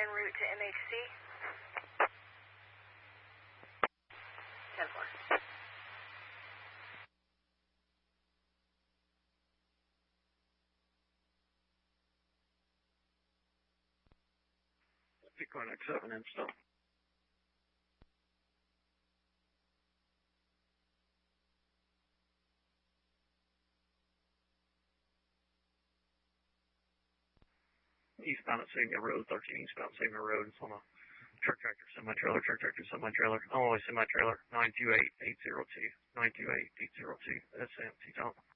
en route to MHC. 10-4. Bitcoin X7 install. Eastbound at Sagamore Road, 13 eastbound Sagamore Road. It's on a truck tractor, semi-trailer, semi-trailer. Oh, semi-trailer, 928-802. 928-802. That's empty, don't.